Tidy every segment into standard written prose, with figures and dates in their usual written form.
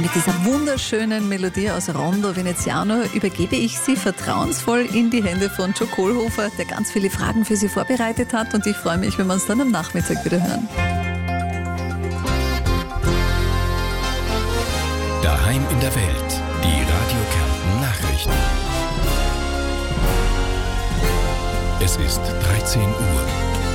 mit dieser wunderschönen Melodie aus Rondo Veneziano übergebe ich Sie vertrauensvoll in die Hände von Joe Kohlhofer, der ganz viele Fragen für Sie vorbereitet hat, und ich freue mich, wenn wir uns dann am Nachmittag wieder hören. Daheim in der Welt, die Radio Kärnten Nachrichten. Es ist 13 Uhr.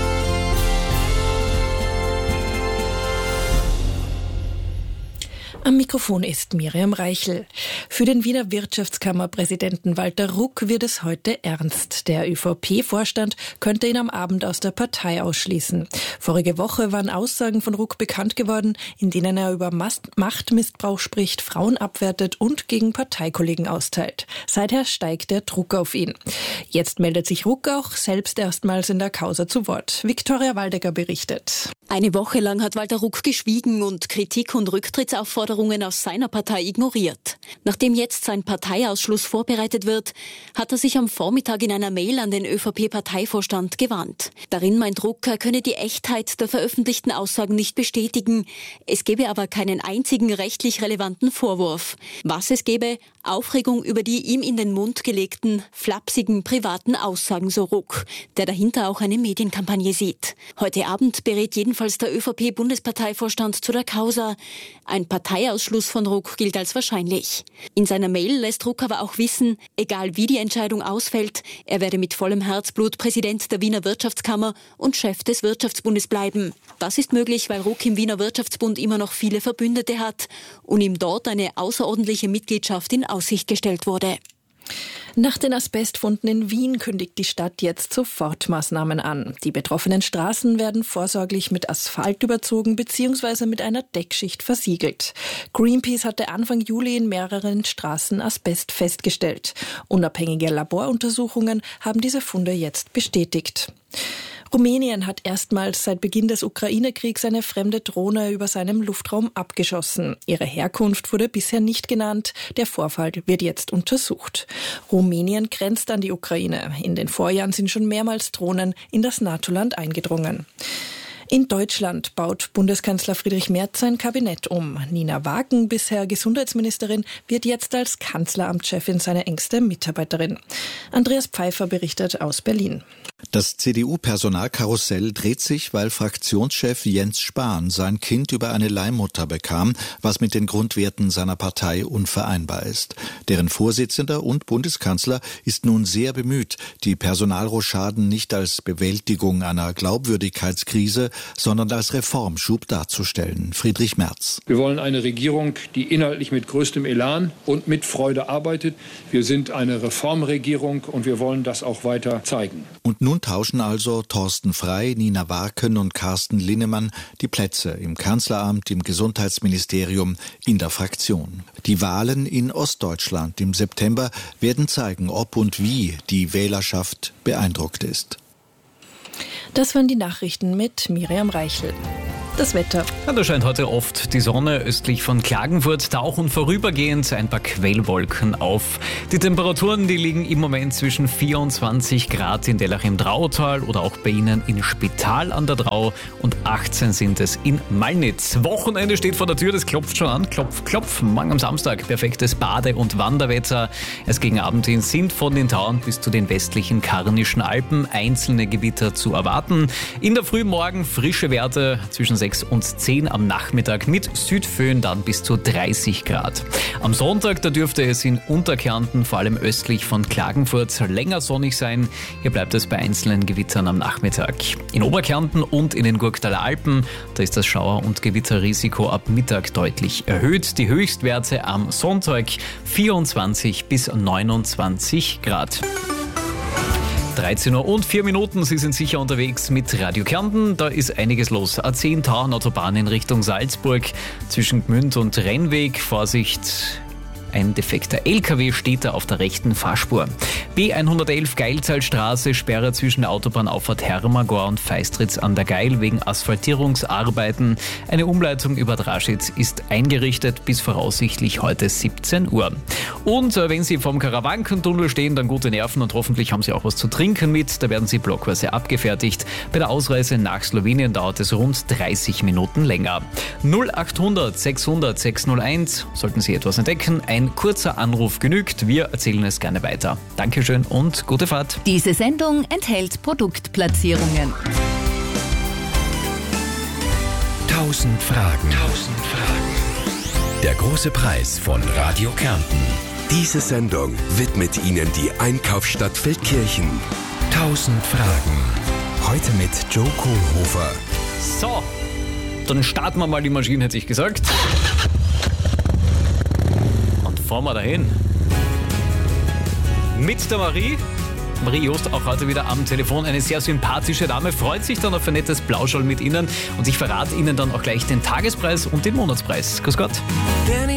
Am Mikrofon ist Miriam Reichel. Für den Wiener Wirtschaftskammerpräsidenten Walter Ruck wird es heute ernst. Der ÖVP-Vorstand könnte ihn am Abend aus der Partei ausschließen. Vorige Woche waren Aussagen von Ruck bekannt geworden, in denen er über Machtmissbrauch spricht, Frauen abwertet und gegen Parteikollegen austeilt. Seither steigt der Druck auf ihn. Jetzt meldet sich Ruck auch selbst erstmals in der Causa zu Wort. Viktoria Waldecker berichtet. Eine Woche lang hat Walter Ruck geschwiegen und Kritik und Rücktrittsaufforderungen aus seiner Partei ignoriert. Nachdem jetzt sein Parteiausschluss vorbereitet wird, hat er sich am Vormittag in einer Mail an den ÖVP-Parteivorstand gewarnt. Darin meint Ruck, er könne die Echtheit der veröffentlichten Aussagen nicht bestätigen. Es gebe aber keinen einzigen rechtlich relevanten Vorwurf. Was es gäbe? Aufregung über die ihm in den Mund gelegten, flapsigen, privaten Aussagen, so Ruck, der dahinter auch eine Medienkampagne sieht. Heute Abend berät jedenfalls der ÖVP-Bundesparteivorstand zu der Causa. Ein Parteiausschluss von Ruck gilt als wahrscheinlich. In seiner Mail lässt Ruck aber auch wissen, egal wie die Entscheidung ausfällt, er werde mit vollem Herzblut Präsident der Wiener Wirtschaftskammer und Chef des Wirtschaftsbundes bleiben. Das ist möglich, weil Ruck im Wiener Wirtschaftsbund immer noch viele Verbündete hat und ihm dort eine außerordentliche Mitgliedschaft in Aussicht gestellt wurde. Nach den Asbestfunden in Wien kündigt die Stadt jetzt Sofortmaßnahmen an. Die betroffenen Straßen werden vorsorglich mit Asphalt überzogen bzw. mit einer Deckschicht versiegelt. Greenpeace hatte Anfang Juli in mehreren Straßen Asbest festgestellt. Unabhängige Laboruntersuchungen haben diese Funde jetzt bestätigt. Rumänien hat erstmals seit Beginn des Ukraine-Kriegs eine fremde Drohne über seinem Luftraum abgeschossen. Ihre Herkunft wurde bisher nicht genannt. Der Vorfall wird jetzt untersucht. Rumänien grenzt an die Ukraine. In den Vorjahren sind schon mehrmals Drohnen in das NATO-Land eingedrungen. In Deutschland baut Bundeskanzler Friedrich Merz sein Kabinett um. Nina Wagen, bisher Gesundheitsministerin, wird jetzt als Kanzleramtschefin seine engste Mitarbeiterin. Andreas Pfeiffer berichtet aus Berlin. Das CDU-Personalkarussell dreht sich, weil Fraktionschef Jens Spahn sein Kind über eine Leihmutter bekam, was mit den Grundwerten seiner Partei unvereinbar ist. Deren Vorsitzender und Bundeskanzler ist nun sehr bemüht, die Personalrochaden nicht als Bewältigung einer Glaubwürdigkeitskrise, sondern als Reformschub darzustellen. Friedrich Merz. Wir wollen eine Regierung, die inhaltlich mit größtem Elan und mit Freude arbeitet. Wir sind eine Reformregierung und wir wollen das auch weiter zeigen. Und nun tauschen also Thorsten Frey, Nina Wagen und Carsten Linnemann die Plätze im Kanzleramt, im Gesundheitsministerium, in der Fraktion. Die Wahlen in Ostdeutschland im September werden zeigen, ob und wie die Wählerschaft beeindruckt ist. Das waren die Nachrichten mit Miriam Reichel. Das Wetter. Ja, da scheint heute oft die Sonne. Östlich von Klagenfurt tauchen vorübergehend ein paar Quellwolken auf. Die Temperaturen, die liegen im Moment zwischen 24 Grad in Dellach im Drautal oder auch bei Ihnen in Spital an der Drau und 18 sind es in Malnitz. Wochenende steht vor der Tür, das klopft schon an. Klopf, klopf. Morgen am Samstag perfektes Bade- und Wanderwetter. Erst gegen Abend hin sind von den Tauern bis zu den westlichen Karnischen Alpen einzelne Gewitter zu erwarten. In der Früh morgen frische Werte zwischen 6 und 10 am Nachmittag mit Südföhn dann bis zu 30 Grad. Am Sonntag, da dürfte es in Unterkärnten, vor allem östlich von Klagenfurt, länger sonnig sein. Hier bleibt es bei einzelnen Gewittern am Nachmittag. In Oberkärnten und in den Gurktaler Alpen, da ist das Schauer- und Gewitterrisiko ab Mittag deutlich erhöht. Die Höchstwerte am Sonntag 24 bis 29 Grad. 13 Uhr und 4 Minuten, Sie sind sicher unterwegs mit Radio Kärnten. Da ist einiges los. A10 Tauernautobahn in Richtung Salzburg zwischen Gmünd und Rennweg. Vorsicht, ein defekter LKW steht da auf der rechten Fahrspur. B111 Geiltalstraße, Sperre zwischen der Autobahnauffahrt Hermagor und Feistritz an der Geil wegen Asphaltierungsarbeiten. Eine Umleitung über Draschitz ist eingerichtet bis voraussichtlich heute 17 Uhr. Und wenn Sie vom Karawankentunnel stehen, dann gute Nerven und hoffentlich haben Sie auch was zu trinken mit. Da werden Sie blockweise abgefertigt. Bei der Ausreise nach Slowenien dauert es rund 30 Minuten länger. 0800 600 601. Sollten Sie etwas entdecken, ein kurzer Anruf genügt. Wir erzählen es gerne weiter. Dankeschön und gute Fahrt. Diese Sendung enthält Produktplatzierungen. 1000 Fragen. Der große Preis von Radio Kärnten. Diese Sendung widmet Ihnen die Einkaufsstadt Feldkirchen. 1000 Fragen. Heute mit Joe Kohlhofer. So, dann starten wir mal die Maschine, hätte ich gesagt. Und fahren wir dahin. Mit der Marie Jost auch heute wieder am Telefon. Eine sehr sympathische Dame, freut sich dann auf ein nettes Plauschall mit Ihnen. Und ich verrate Ihnen dann auch gleich den Tagespreis und den Monatspreis. Grüß Gott.